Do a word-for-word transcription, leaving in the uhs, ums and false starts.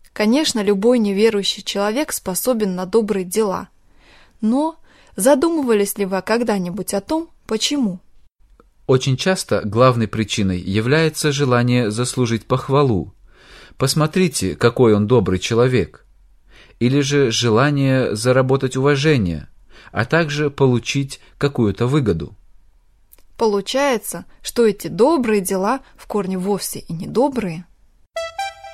Конечно, любой неверующий человек способен на добрые дела. Но задумывались ли вы когда-нибудь о том, почему? Очень часто главной причиной является желание заслужить похвалу. Посмотрите, какой он добрый человек. Или же желание заработать уважение, а также получить какую-то выгоду. Получается, что эти добрые дела в корне вовсе и не добрые.